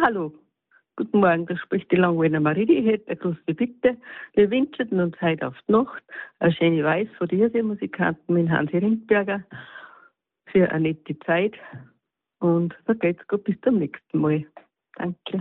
hallo. Guten Morgen, da spricht die Langweiler Marie. Ich hätte eine große Bitte. Wir wünschen uns heute auf die Nacht eine schöne Weiß von dir, die Musikanten mit Hansi Rindberger, für eine nette Zeit. Und da geht's gut bis zum nächsten Mal. Danke.